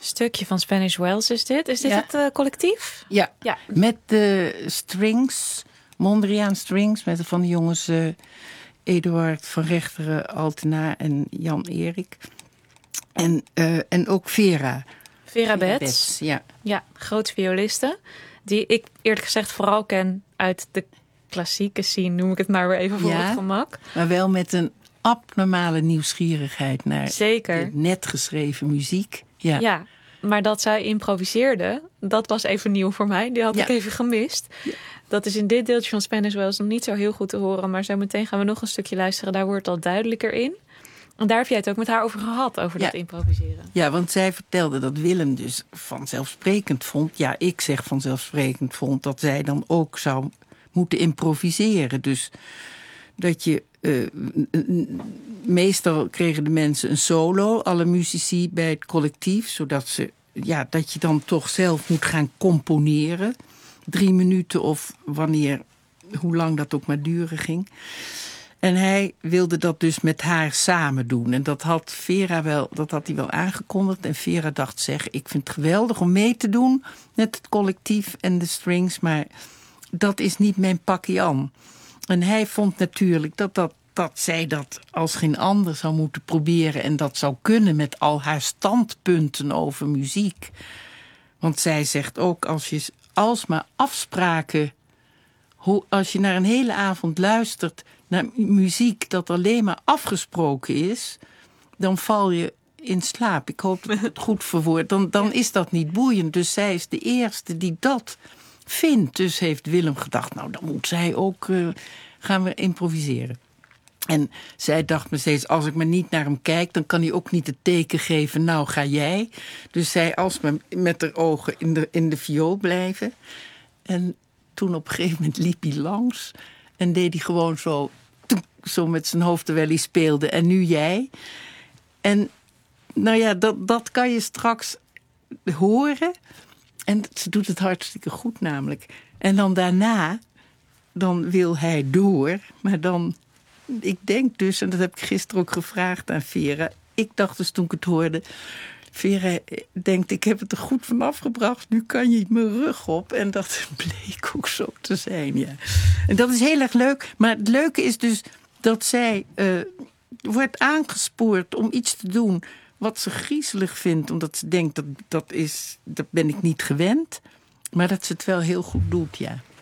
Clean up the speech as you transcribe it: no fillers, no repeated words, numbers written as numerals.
Stukje van Spanish Wells is dit. Is dit het collectief? Ja, Ja. Met de strings, Mondriaan strings, met van de jongens Eduard van Rechteren, Altena en Jan-Erik. En ook Vera. Vera Betts. Ja. Ja, groot violiste. Die ik eerlijk gezegd vooral ken uit de klassieke scene, noem ik het maar weer even voor het gemak. Maar wel met een abnormale nieuwsgierigheid naar Zeker. net geschreven muziek. Ja, maar dat zij improviseerde, dat was even nieuw voor mij. Die had ik even gemist. Ja. Dat is in dit deeltje van Spanish Wells nog niet zo heel goed te horen. Maar zo meteen gaan we nog een stukje luisteren. Daar wordt het al duidelijker in. En daar heb jij het ook met haar over gehad, over dat improviseren. Ja, want zij vertelde dat Willem dus vanzelfsprekend vond. Ja, ik zeg vanzelfsprekend vond dat zij dan ook zou moeten improviseren. Dus dat je... meestal kregen de mensen een solo, alle muzici bij het collectief, zodat dat je dan toch zelf moet gaan componeren. 3 minuten of hoe lang dat ook maar duren ging. En hij wilde dat dus met haar samen doen. En dat had hij wel aangekondigd. En Vera dacht, ik vind het geweldig om mee te doen met het collectief en de strings, maar dat is niet mijn pakje aan. En hij vond natuurlijk dat zij dat als geen ander zou moeten proberen en dat zou kunnen met al haar standpunten over muziek. Want zij zegt ook, als je alsmaar afspraken, als je naar een hele avond luistert naar muziek dat alleen maar afgesproken is, dan val je in slaap. Ik hoop dat ik het goed verwoord. Dan is dat niet boeiend. Dus zij is de eerste die dat vindt. Dus heeft Willem gedacht, nou dan moet zij ook gaan we improviseren. En zij dacht me steeds, als ik maar niet naar hem kijk, dan kan hij ook niet het teken geven, nou ga jij. Dus zij alsmaar met haar ogen in de viool blijven. En toen op een gegeven moment liep hij langs en deed hij gewoon zo met zijn hoofd terwijl hij speelde. En nu jij. En nou ja, dat kan je straks horen. En ze doet het hartstikke goed namelijk. En dan daarna, dan wil hij door. Maar dan, ik denk dus, en dat heb ik gisteren ook gevraagd aan Vera. Ik dacht dus toen ik het hoorde, Vera denkt, ik heb het er goed vanaf gebracht. Nu kan je mijn rug op. En dat bleek ook zo te zijn, ja. En dat is heel erg leuk. Maar het leuke is dus dat zij wordt aangespoord om iets te doen wat ze griezelig vindt. Omdat ze denkt, dat ben ik niet gewend. Maar dat ze het wel heel goed doet, ja.